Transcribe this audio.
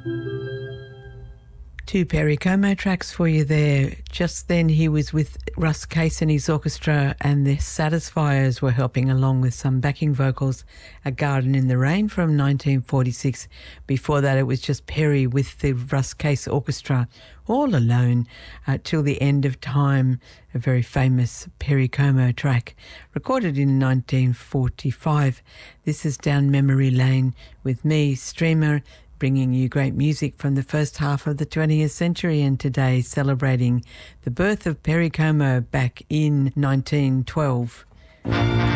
Two Perry Como tracks for you there. Just then he was with Russ Case and his orchestra, and the Satisfiers were helping along with some backing vocals. A Garden in the Rain from 1946. Before that it was just Perry with the Russ Case Orchestra, all alone, till the end of time, a very famous Perry Como track, recorded in 1945. This is Down Memory Lane with me, Streamer, bringing you great music from the first half of the 20th century, and today celebrating the birth of Perry Como back in 1912.